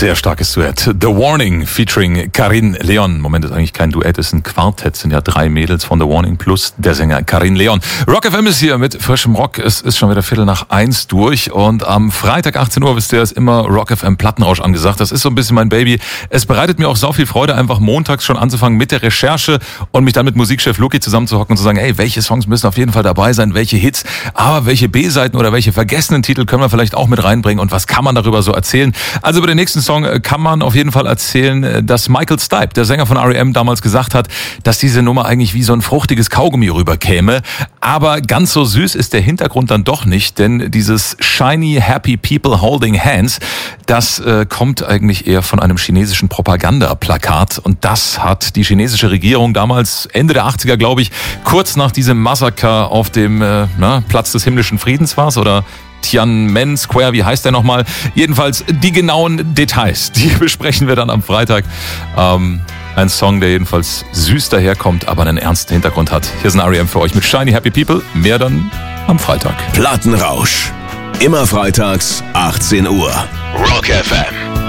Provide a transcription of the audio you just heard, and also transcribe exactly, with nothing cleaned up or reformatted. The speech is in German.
Sehr starkes Duett. The Warning featuring Karin Leon. Moment, ist eigentlich kein Duett, ist ein Quartett. Sind ja drei Mädels von The Warning plus der Sänger Karin Leon. Rock F M ist hier mit frischem Rock. Es ist schon wieder Viertel nach eins durch und am Freitag achtzehn Uhr, wisst ihr, ist immer Rock F M Plattenrausch angesagt. Das ist so ein bisschen mein Baby. Es bereitet mir auch so viel Freude, einfach montags schon anzufangen mit der Recherche und mich dann mit Musikchef Luki zusammenzuhocken und zu sagen, ey, welche Songs müssen auf jeden Fall dabei sein, welche Hits, aber welche B-Seiten oder welche vergessenen Titel können wir vielleicht auch mit reinbringen und was kann man darüber so erzählen? Also über den nächsten Song kann man auf jeden Fall erzählen, dass Michael Stipe, der Sänger von R E M, damals gesagt hat, dass diese Nummer eigentlich wie so ein fruchtiges Kaugummi rüberkäme. Aber ganz so süß ist der Hintergrund dann doch nicht, denn dieses Shiny Happy People Holding Hands, das äh, kommt eigentlich eher von einem chinesischen Propagandaplakat. Und das hat die chinesische Regierung damals, Ende der achtziger, glaube ich, kurz nach diesem Massaker auf dem äh, na, Platz des himmlischen Friedens war's oder Tiananmen Square, wie heißt der nochmal? Jedenfalls die genauen Details, die besprechen wir dann am Freitag. Ähm, ein Song, der jedenfalls süß daherkommt, aber einen ernsten Hintergrund hat. Hier ist ein R E M für euch mit Shiny Happy People. Mehr dann am Freitag. Plattenrausch. Immer freitags, achtzehn Uhr. Rock F M.